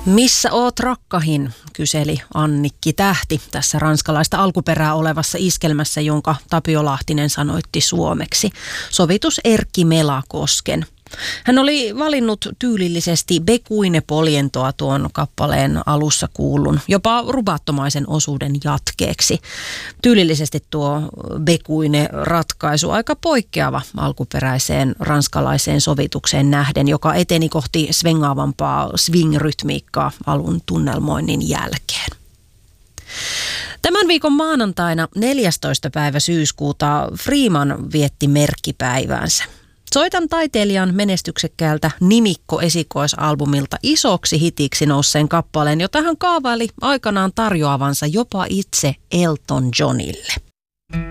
Missä oot rakkahin, kyseli Annikki Tähti tässä ranskalaista alkuperää olevassa iskelmässä, jonka Tapio Lahtinen sanoitti suomeksi. Sovitus Erkki Melakosken. Hän oli valinnut tyylillisesti Bekuine Polientoa tuon kappaleen alussa kuullun, jopa rubattomaisen osuuden jatkeeksi. Tyylillisesti tuo Bekuine-ratkaisu aika poikkeava alkuperäiseen ranskalaiseen sovitukseen nähden, joka eteni kohti svengaavampaa swing-rytmiikkaa alun tunnelmoinnin jälkeen. Tämän viikon maanantaina 14. päivä syyskuuta Freeman vietti merkkipäiväänsä. Soitan taiteilijan menestyksekkäältä nimikko-esikoisalbumilta isoksi hitiksi nousseen kappaleen, jota hän kaavaili aikanaan tarjoavansa jopa itse Elton Johnille.